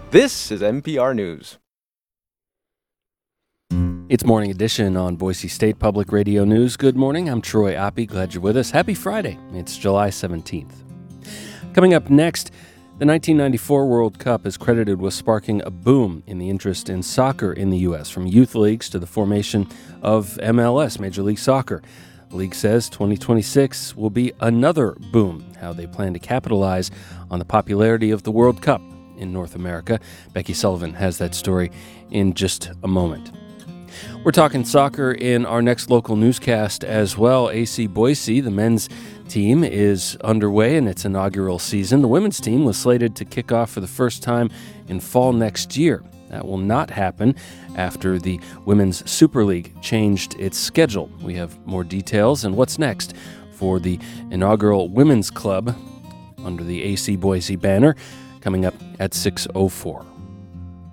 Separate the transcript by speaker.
Speaker 1: This is NPR News.
Speaker 2: It's Morning Edition on Boise State Public Radio News. Good morning, I'm Troy Oppie. Glad you're with us. Happy Friday. It's July 17th. Coming up next, the 1994 World Cup is credited with sparking a boom in the interest in soccer in the U.S., from youth leagues to the formation of MLS, Major League Soccer. The league says 2026 will be another boom, how they plan to capitalize on the popularity of the World Cup in North America. Becky Sullivan has that story in just a moment. We're talking soccer in our next local newscast as well. AC Boise, the men's team, is underway in its inaugural season. The women's team was slated to kick off for the first time in fall next year. That will not happen after the Women's Super League changed its schedule. We have more details and what's next for the inaugural Women's Club under the AC Boise banner coming up at 6:04.